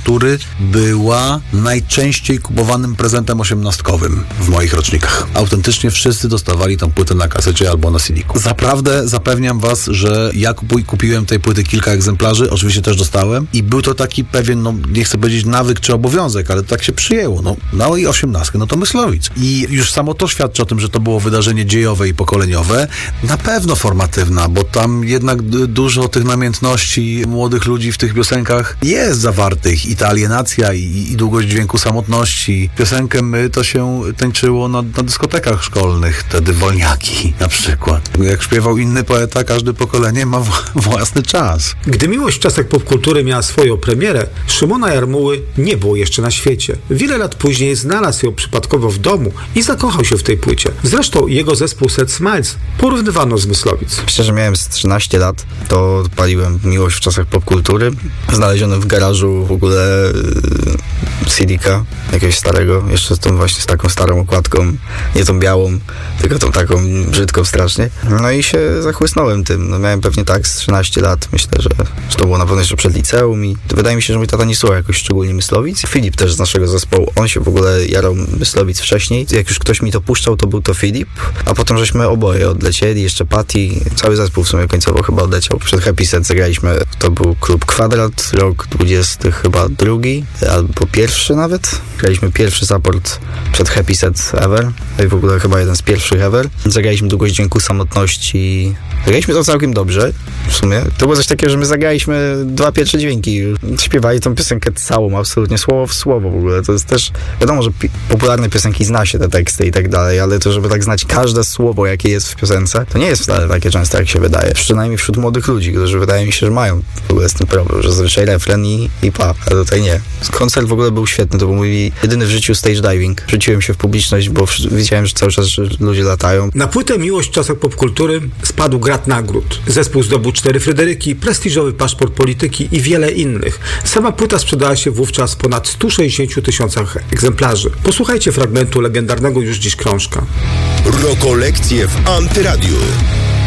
popkultury była najczęściej kupowanym prezentem osiemnastkowym w moich rocznikach. Autentycznie wszyscy dostawali tą płytę na kasecie albo na CD-ku. Zaprawdę zapewniam was, że ja kupiłem tej płyty kilka egzemplarzy, oczywiście też dostałem i był to taki pewien, nie chcę powiedzieć nawyk czy obowiązek, ale tak się przyjęło. No i 18, to Myslowic. I już samo to świadczy o tym, że to było wydarzenie dziejowe i pokoleniowe. Na pewno formatywna, bo tam jednak dużo tych namiętności młodych ludzi w tych piosenkach jest zawartych. I ta alienacja, i długość dźwięku samotności. Piosenkę My to się tańczyło na dyskotekach szkolnych, wtedy wolniaki na przykład. Jak śpiewał inny poeta, każde pokolenie ma własny czas. Gdy Miłość w czasach popkultury miała swoją premierę, Szymona Jarmuły nie było jeszcze na świecie. Wiele lat później znalazł ją przypadkowo w domu i zakochał się w tej płycie. Zresztą jego zespół Sad Smiles porównywano z Myslowic. Myślę, że miałem z 13 lat, to odpaliłem Miłość w czasach popkultury. Znaleziono w garażu w ogóle CD-ka jakiegoś starego, jeszcze z taką starą okładką, nie tą białą, tylko tą taką brzydką strasznie. No i się zachłysnąłem tym. Miałem pewnie z 13 lat. Myślę, że to było na pewno jeszcze przed liceum i wydaje mi się, że mój tata nie słuchał jakoś szczególnie Myslowic. Filip też z naszego zespołu, on się w ogóle jarał Myslowic wcześniej. Jak już ktoś mi to puszczał, to był to Filip, a potem żeśmy oboje odlecieli, jeszcze Patty, cały zespół w sumie końcowo chyba odleciał. Przed Happy Set zagraliśmy, to był klub Kwadrat, rok 20 chyba drugi, albo pierwszy nawet. Graliśmy pierwszy support przed Happy Set ever, i w ogóle chyba jeden z pierwszych ever. Zagraliśmy Długość dźwięku samotności. Zagraliśmy to całkiem dobrze, w sumie. To było coś takiego, że my zagraliśmy 2 pierwsze dźwięki. Śpiewali tą piosenkę całą, absolutnie, słowo w słowo w ogóle. To jest też, wiadomo, że popularne piosenki zna się te teksty i tak dalej, ale to, żeby tak znać każde słowo, jakie jest w piosence, to nie jest wcale takie często, jak się wydaje. Przynajmniej wśród młodych ludzi, którzy wydaje mi się, że mają w ogóle z tym problem, że zazwyczaj refren i pa, ale tutaj nie. Koncert w ogóle był świetny, to był mój jedyny w życiu stage diving. Rzuciłem się w publiczność, bo widziałem, że cały czas ludzie latają. Na płytę Miłość w czasach popkultury spadł grad nagród. Zespół zdobył 4 Fryderyki, prestiżowy paszport polityki i wiele innych. Sama płyta sprzedała się wówczas ponad 160 000 egzemplarzy. Posłuchajcie fragmentu legendarnego już dziś krążka. Rokolekcje w Antyradiu.